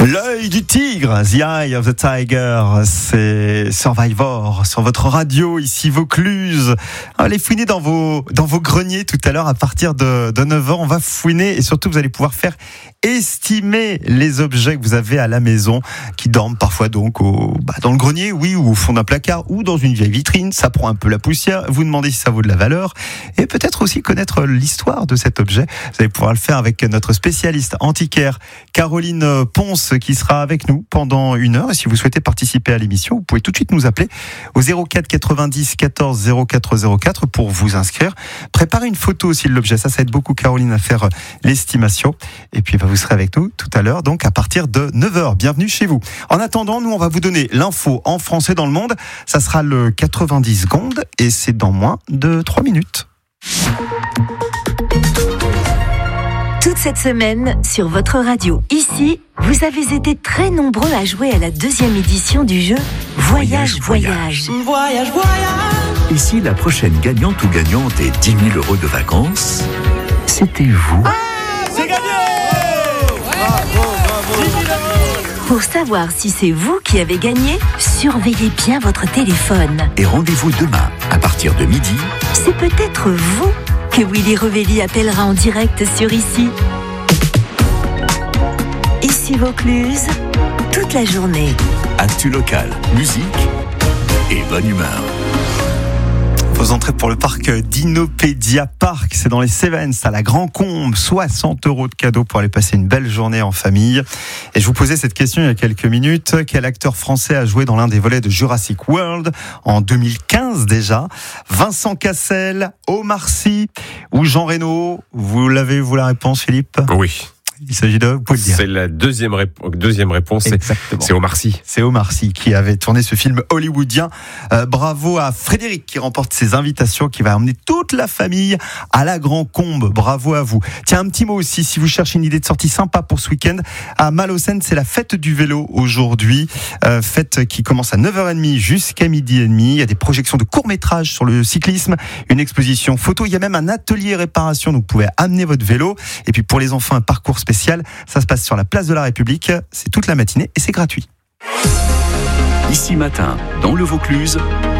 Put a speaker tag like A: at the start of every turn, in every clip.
A: L'œil du tigre, The Eye of the Tiger, c'est Survivor sur votre radio, ici Vaucluse. Allez fouiner dans vos greniers tout à l'heure à partir de 9h. On va fouiner et surtout vous allez pouvoir faire estimer les objets que vous avez à la maison qui dorment parfois donc dans le grenier, oui, ou au fond d'un placard ou dans une vieille vitrine. Ça prend un peu la poussière. Vous demandez si ça vaut de la valeur et peut-être aussi connaître l'histoire de cet objet. Vous allez pouvoir le faire avec notre spécialiste antiquaire Caroline Ponce qui sera avec nous pendant 1 heure. Et si vous souhaitez participer à l'émission, vous pouvez tout de suite nous appeler au 04 90 14 04 04 pour vous inscrire. Préparez une photo aussi de l'objet. Ça aide beaucoup Caroline à faire l'estimation. Et puis vous serez avec nous tout à l'heure, donc à partir de 9h. Bienvenue chez vous. En attendant, nous on va vous donner l'info en français dans le monde. Ça sera le 90 secondes et c'est dans moins de 3 minutes.
B: Toute cette semaine, sur votre radio, ici, vous avez été très nombreux à jouer à la 2e édition du jeu Voyage.
C: Et si la prochaine gagnante ou gagnante est 10 000 € de vacances, c'était vous.
A: C'est gagné!
B: Pour savoir si c'est vous qui avez gagné, surveillez bien votre téléphone.
C: Et rendez-vous demain, à partir de midi.
B: C'est peut-être vous que Willy Revelli appellera en direct sur Ici. Ici Vaucluse, toute la journée.
C: Actu locale, musique et bonne humeur.
A: Vos entrées pour le parc Dinopédia Park, c'est dans les Cévennes, à la Grand Combe, 60 € de cadeaux pour aller passer une belle journée en famille. Et je vous posais cette question il y a quelques minutes. Quel acteur français a joué dans l'un des volets de Jurassic World en 2015 déjà? Vincent Cassel, Omar Sy ou Jean Reno? Vous l'avez, vous, la réponse, Philippe?
D: Oui.
A: Il s'agit de, vous pouvez le dire.
D: C'est la deuxième réponse.
A: Exactement.
D: C'est Omar Sy.
A: C'est Omar Sy qui avait tourné ce film hollywoodien. Bravo à Frédéric qui remporte ses invitations, qui va emmener toute la famille à la Grand Combe. Bravo à vous. Tiens, un petit mot aussi, si vous cherchez une idée de sortie sympa pour ce week-end, à Malaucène, c'est la fête du vélo aujourd'hui. Fête qui commence à 9h30 jusqu'à 12h30. Il y a des projections de courts-métrages sur le cyclisme, une exposition photo. Il y a même un atelier réparation, donc vous pouvez amener votre vélo. Et puis pour les enfants, un parcours spécial. Ça se passe sur la place de la République. C'est toute la matinée et c'est gratuit.
C: Ici matin, dans le Vaucluse,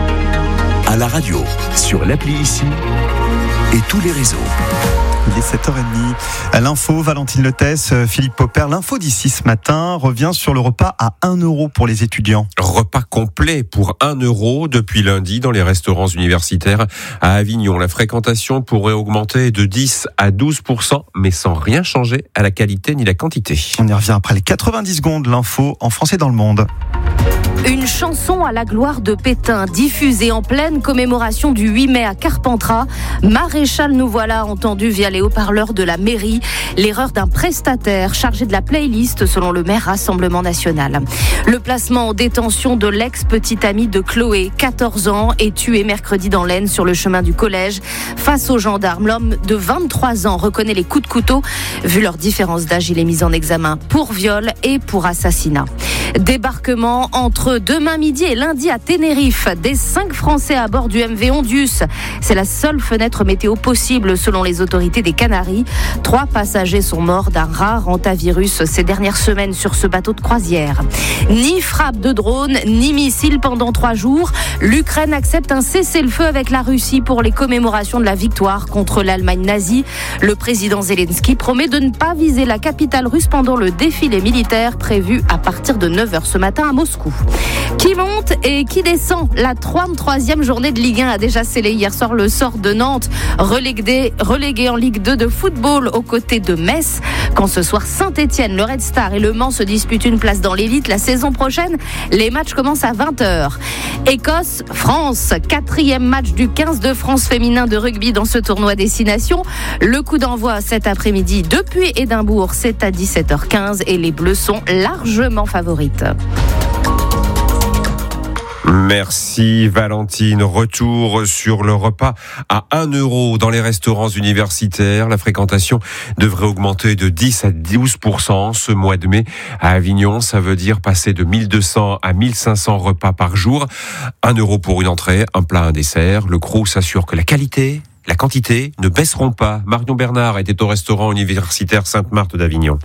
C: à la radio, sur l'appli Ici et tous les réseaux.
A: Il est 7h30. L'info, Valentine Letès, Philippe Popper. L'info d'ici ce matin revient sur le repas à 1 € pour les étudiants.
D: Repas complet pour 1 € depuis lundi dans les restaurants universitaires à Avignon. La fréquentation pourrait augmenter de 10 à 12%, mais sans rien changer à la qualité ni la quantité.
A: On y revient après les 90 secondes. L'info en français dans le monde.
E: Une chanson à la gloire de Pétain, diffusée en pleine commémoration du 8 mai à Carpentras. Maréchal, nous voilà entendu via les haut-parleurs de la mairie. L'erreur d'un prestataire chargé de la playlist selon le maire Rassemblement National. Le placement en détention de l'ex-petite amie de Chloé, 14 ans, est tué mercredi dans l'Aisne sur le chemin du collège. Face aux gendarmes, l'homme de 23 ans reconnaît les coups de couteau. Vu leur différence d'âge, il est mis en examen pour viol et pour assassinat. Débarquement entre demain midi et lundi à Tenerife. Des 5 Français à bord du MV Ondius. C'est la seule fenêtre météo possible selon les autorités des Canaries. 3 passagers sont morts d'un rare hantavirus ces dernières semaines sur ce bateau de croisière. Ni frappe de drone, ni missile pendant 3 jours. L'Ukraine accepte un cessez-le-feu avec la Russie pour les commémorations de la victoire contre l'Allemagne nazie. Le président Zelensky promet de ne pas viser la capitale russe pendant le défilé militaire prévu à partir de 9h ce matin à Moscou. Qui monte et qui descend? La 33e journée de Ligue 1 a déjà scellé hier soir le sort de Nantes, relégué en Ligue 2 de football aux côtés de Metz. Quand ce soir Saint-Etienne, le Red Star et le Mans se disputent une place dans l'élite la saison prochaine, les matchs commencent à 20h. Écosse-France, 4e match du 15 de France féminin de rugby dans ce tournoi Destination. Le coup d'envoi cet après-midi depuis Édimbourg, c'est à 17h15 et les Bleus sont largement favorites.
D: Merci Valentine. Retour sur le repas à 1 € dans les restaurants universitaires. La fréquentation devrait augmenter de 10 à 12% ce mois de mai. À Avignon, ça veut dire passer de 1200 à 1500 repas par jour. 1 € pour une entrée, un plat, un dessert. Le Crous s'assure que la qualité la quantité ne baisseront pas. Marion Bernard était au restaurant universitaire Sainte-Marthe d'Avignon.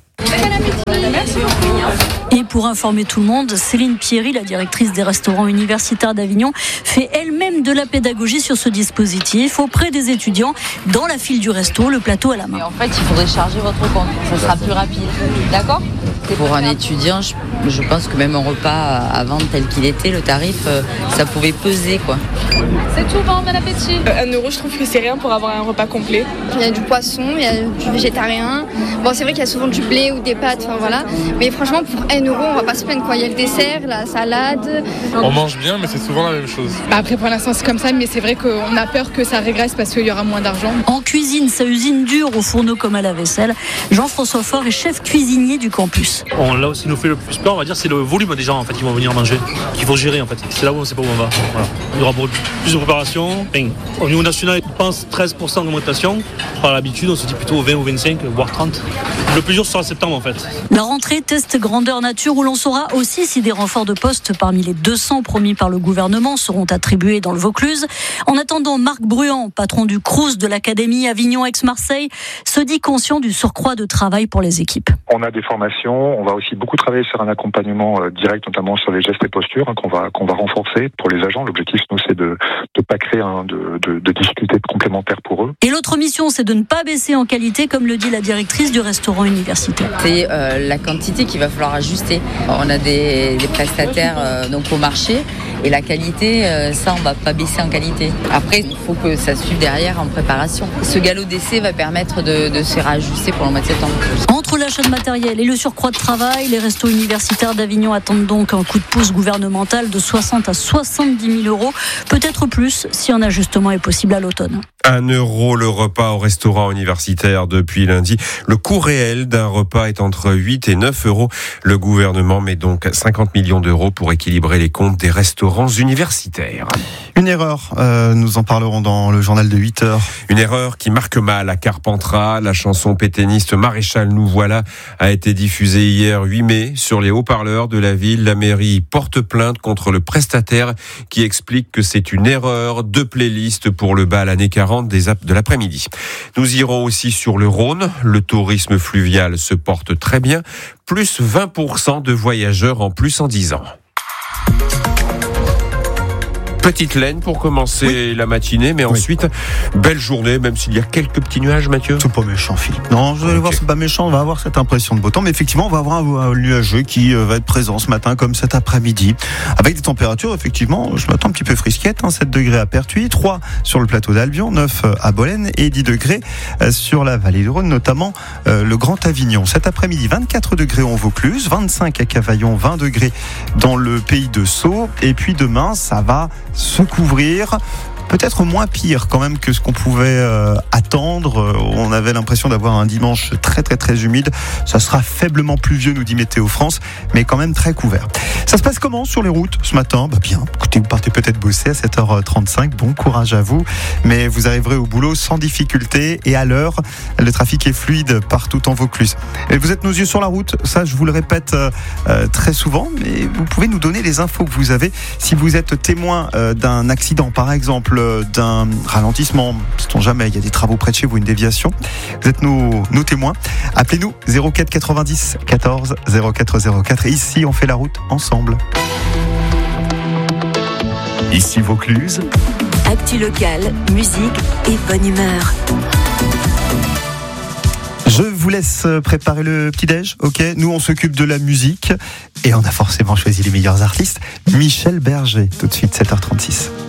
F: Et pour informer tout le monde, Céline Pierry, la directrice des restaurants universitaires d'Avignon, fait elle-même de la pédagogie sur ce dispositif auprès des étudiants dans la file du resto, le plateau à la main.
G: Et en fait, il faudrait charger votre compte, ça sera plus rapide. D'accord ? Pour un étudiant, je pense que même un repas avant tel qu'il était, le tarif, ça pouvait peser quoi.
H: C'est tout bon, bon appétit.
I: 1 euro, je trouve que c'est rien pour avoir un repas complet.
J: Il y a du poisson, il y a du végétarien. Bon, c'est vrai qu'il y a souvent du blé ou des pâtes, enfin voilà. Mais franchement, pour 1 euro, on va pas se plaindre quoi. Il y a le dessert, la salade.
K: On mange bien, mais c'est souvent la même chose.
I: Après, pour l'instant, c'est comme ça, mais c'est vrai qu'on a peur que ça régresse parce qu'il y aura moins d'argent.
F: En cuisine, ça usine dur au fourneau comme à la vaisselle. Jean-François Faure est chef cuisinier du campus.
L: Là où ça nous fait le plus peur, on va dire, c'est le volume des gens en fait, qui vont venir manger, qu'il faut gérer en fait. C'est là où on ne sait pas où on va. Voilà. Il y aura plus de préparation. Au niveau national, on pense 13% d'augmentation. Par l'habitude, on se dit plutôt 20 ou 25, voire 30. Le plus dur sera septembre en fait.
F: La rentrée test grandeur nature où l'on saura aussi si des renforts de postes parmi les 200 promis par le gouvernement seront attribués dans le Vaucluse. En attendant, Marc Bruand, patron du Crous de l'Académie Avignon-Aix-Marseille, se dit conscient du surcroît de travail pour les équipes.
M: On a des formations, on va aussi beaucoup travailler sur un accompagnement direct, notamment sur les gestes et postures qu'on va renforcer pour les agents. L'objectif, nous, c'est de ne pas créer de difficultés complémentaires pour eux.
F: Et l'autre mission, c'est de ne pas baisser en qualité, comme le dit la directrice du restaurant universitaire.
G: C'est la quantité qu'il va falloir ajuster. On a des prestataires donc au marché et la qualité, ça, on va pas baisser en qualité. Après, il faut que ça suive derrière en préparation. Ce galop d'essai va permettre de se réajuster pour le mois de septembre.
F: Entre l'achat de matériel et le surcroît de travail, les restos universitaires d'Avignon attendent donc un coup de pouce gouvernemental de 60 à 70 000 euros, peut-être plus si un ajustement est possible à l'automne.
D: 1 euro le repas au restaurant universitaire depuis lundi. Le coût réel d'un repas est entre 8 et 9 euros. Le gouvernement met donc 50 millions d'euros pour équilibrer les comptes des restaurants universitaires.
A: Une erreur, nous en parlerons dans le journal de 8 heures.
D: Une erreur qui marque mal à Carpentras. La chanson pétainiste Maréchal nous voilà a été diffusée hier 8 mai sur les haut-parleurs de la ville. La mairie porte plainte contre le prestataire qui explique que c'est une erreur de playlist pour le bal années 40 de l'après-midi. Nous irons aussi sur le Rhône. Le tourisme fluvial se porte très bien. Plus 20% de voyageurs en plus en 10 ans. Petite laine pour commencer la matinée, mais ensuite, belle journée, même s'il y a quelques petits nuages, Mathieu.
A: C'est pas méchant, Philippe. Non, vous allez voir, c'est pas méchant, on va avoir cette impression de beau temps, mais effectivement, on va avoir un nuageux qui va être présent ce matin, comme cet après-midi, avec des températures, effectivement, je m'attends un petit peu frisquettes, 7 degrés à Pertuis, 3 sur le plateau d'Albion, 9 à Bolène et 10 degrés sur la vallée du Rhône, notamment le Grand Avignon. Cet après-midi, 24 degrés en Vaucluse, 25 à Cavaillon, 20 degrés dans le pays de Sceaux, et puis demain, ça va se couvrir. Peut-être moins pire quand même que ce qu'on pouvait attendre. On avait l'impression d'avoir un dimanche très très très humide. Ça sera faiblement pluvieux, nous dit Météo France, mais quand même très couvert. Ça se passe comment sur les routes ce matin ? Bien, écoutez, vous partez peut-être bosser à 7h35, bon courage à vous, mais vous arriverez au boulot sans difficulté et à l'heure. Le trafic est fluide partout en Vaucluse. Et vous êtes nos yeux sur la route, ça je vous le répète très souvent, mais vous pouvez nous donner les infos que vous avez. Si vous êtes témoin d'un accident par exemple, d'un ralentissement, sait-on jamais, il y a des travaux près de chez vous, une déviation, vous êtes nos témoins. Appelez-nous 04 90 14 04 04 et ici on fait la route ensemble.
C: Ici Vaucluse.
B: Actu locale, musique et bonne humeur.
A: Je vous laisse préparer le petit-déj, ok ? Nous, on s'occupe de la musique et on a forcément choisi les meilleurs artistes. Michel Berger, tout de suite, 7h36.